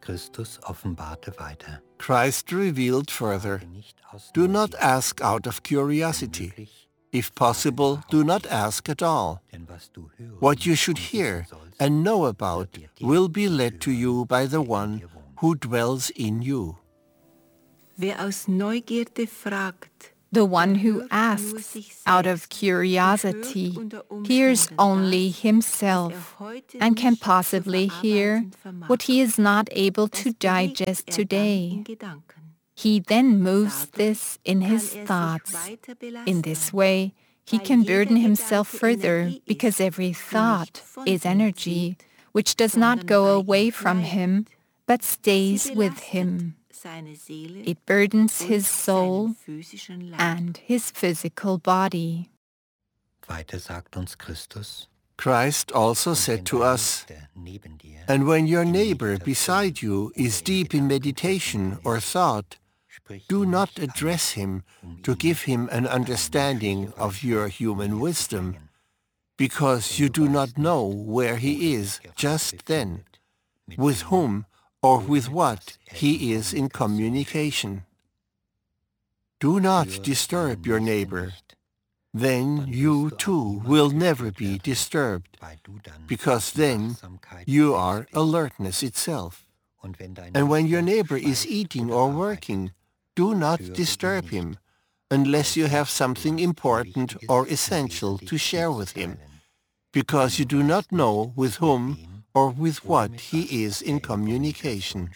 Christus offenbarte weiter. Christ revealed further, do not ask out of curiosity. If possible, do not ask at all. What you should hear and know about will be led to you by the one who dwells in you. Wer aus Neugierde fragt, The one who asks out of curiosity hears only himself and can possibly hear what he is not able to digest today. He then moves this in his thoughts. In this way, he can burden himself further because every thought is energy, which does not go away from him, but stays with him. It burdens his soul and his physical body. Weiter sagt uns Christus, Christ also said to us, and when your neighbor beside you is deep in meditation or thought, do not address him to give him an understanding of your human wisdom, because you do not know where he is just then, with whom or with what he is in communication. Do not disturb your neighbor. Then you too will never be disturbed, because then you are alertness itself. And when your neighbor is eating or working, do not disturb him, unless you have something important or essential to share with him, because you do not know with whom or with what he is in communication.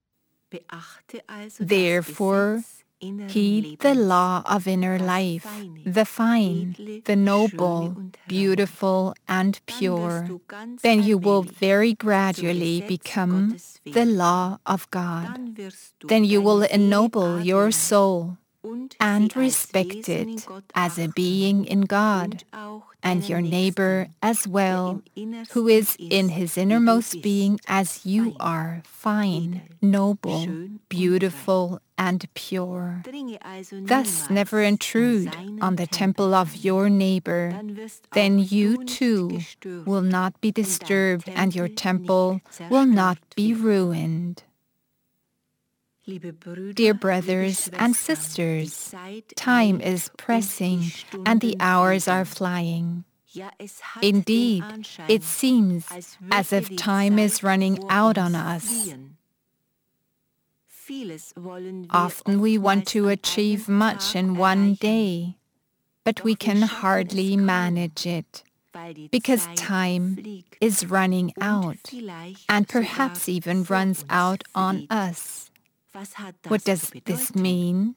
Therefore, heed the law of inner life, the fine, the noble, beautiful, and pure. Then you will very gradually become the law of God. Then you will ennoble your soul and respect it as a being in God, and your neighbor as well, who is in his innermost being as you are, fine, noble, beautiful, and pure. Thus never intrude on the temple of your neighbor. Then you too will not be disturbed, and your temple will not be ruined. Dear brothers and sisters, time is pressing and the hours are flying. Indeed, it seems as if time is running out on us. Often we want to achieve much in one day, but we can hardly manage it, because time is running out and perhaps even runs out on us. What does this mean?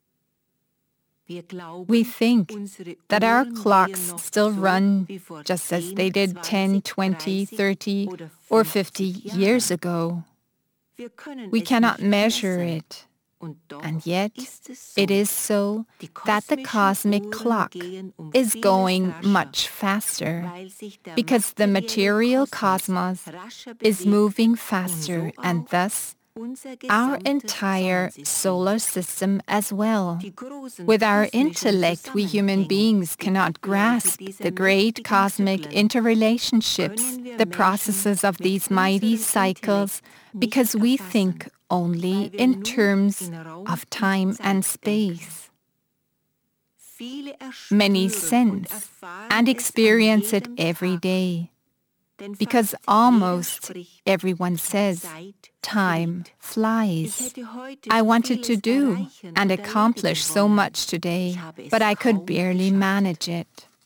We think that our clocks still run just as they did 10, 20, 30, or 50 years ago. We cannot measure it, and yet it is so that the cosmic clock is going much faster, because the material cosmos is moving faster, and thus our entire solar system as well. With our intellect, we human beings cannot grasp the great cosmic interrelationships, the processes of these mighty cycles, because we think only in terms of time and space. Many sense and experience it every day, because almost everyone says, time flies. I wanted to do and accomplish so much today, but I could barely manage it.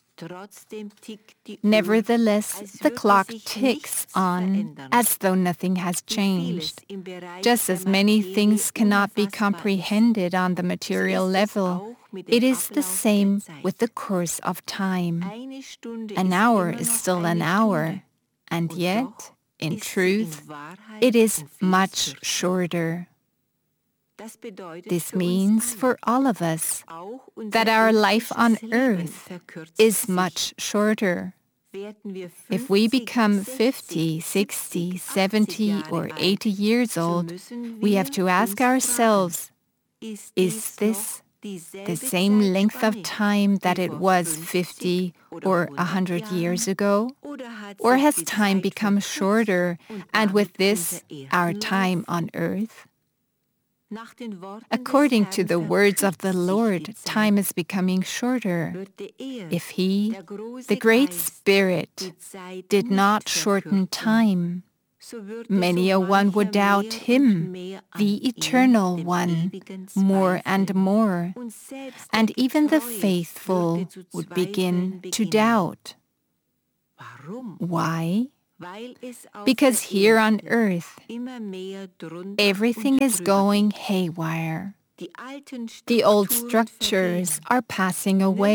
Nevertheless, the clock ticks on as though nothing has changed. Just as many things cannot be comprehended on the material level, it is the same with the course of time. An hour is still an hour, and yet, in truth, it is much shorter. This means for all of us that our life on earth is much shorter. If we become 50, 60, 70, or 80 years old, we have to ask ourselves, is this the same length of time that it was 50 or 100 years ago? Or has time become shorter, and with this, our time on earth? According to the words of the Lord, time is becoming shorter. If He, the Great Spirit, did not shorten time, many a one would doubt Him, the Eternal One, more and more, and even the faithful would begin to doubt. Why? Because here on earth, everything is going haywire. The old structures are passing away.